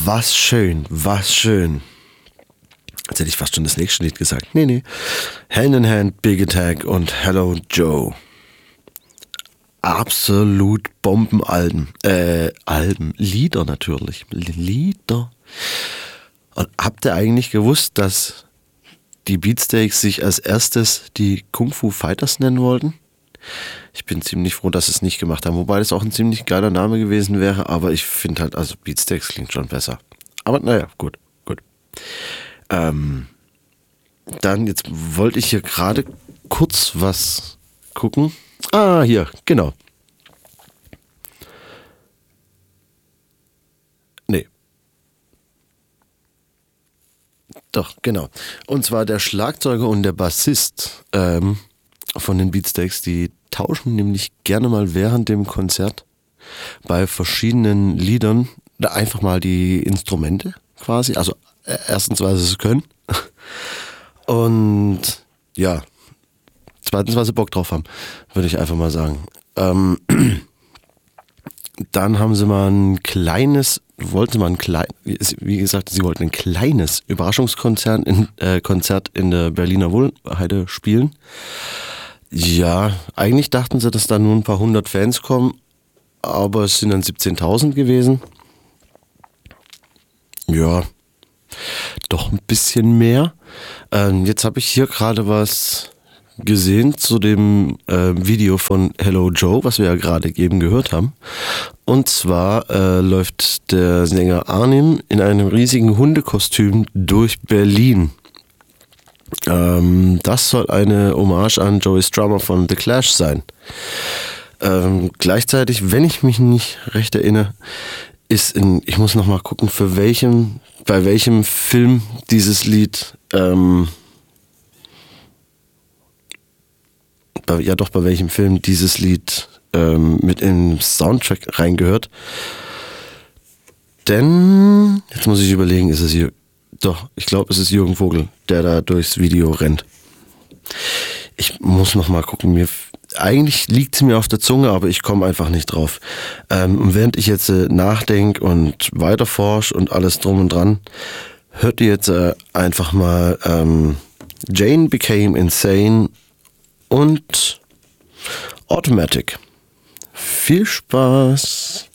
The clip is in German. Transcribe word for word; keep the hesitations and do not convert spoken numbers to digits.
was schön, was schön. Jetzt hätte ich fast schon das nächste Lied gesagt. Nee, nee. Hand in Hand, Big Attack und Hello Joe. Absolut Bombenalben. Äh, Alben. Lieder natürlich. Lieder. Und habt ihr eigentlich gewusst, dass die Beatsteaks sich als erstes die Kung Fu Fighters nennen wollten? Ich bin ziemlich froh, dass sie es nicht gemacht haben. Wobei das auch ein ziemlich geiler Name gewesen wäre. Aber ich finde halt, also Beatsteaks klingt schon besser. Aber naja, gut, gut. Ähm, dann, jetzt wollte ich hier gerade kurz was gucken. Ah, hier, genau. Nee. Doch, genau. Und zwar der Schlagzeuger und der Bassist ähm, von den Beatsteaks, die tauschen nämlich gerne mal während dem Konzert bei verschiedenen Liedern einfach mal die Instrumente quasi. Also äh, erstens, weil sie es können. Und ja, zweitens, weil sie Bock drauf haben, würde ich einfach mal sagen. Ähm, dann haben sie mal ein kleines, wollten sie mal ein klein, wie gesagt, sie wollten ein kleines Überraschungskonzert in, äh, Konzert in der Berliner Wohlheide spielen. Ja, eigentlich dachten sie, dass da nur ein paar hundert Fans kommen, aber es sind dann siebzehntausend gewesen. Ja, doch ein bisschen mehr. Ähm, jetzt habe ich hier gerade was gesehen zu dem äh, Video von Hello Joe, was wir ja gerade eben gehört haben. Und zwar äh, läuft der Sänger Arnim in einem riesigen Hundekostüm durch Berlin. Ähm, das soll eine Hommage an Joey Strummer von The Clash sein. Ähm, gleichzeitig, wenn ich mich nicht recht erinnere, ist in, ich muss noch mal gucken, für welchem, bei welchem Film dieses Lied, ähm, bei, ja doch, bei welchem Film dieses Lied ähm, mit in den Soundtrack reingehört. Denn, jetzt muss ich überlegen, ist es hier, doch, ich glaube, es ist Jürgen Vogel, der da durchs Video rennt. Ich muss noch mal gucken, mir eigentlich liegt es mir auf der Zunge, aber ich komme einfach nicht drauf. Ähm, und während ich jetzt äh, nachdenke und weiterforsche und alles drum und dran, hört ihr jetzt äh, einfach mal ähm, Jane Became Insane und Automatic. Viel Spaß!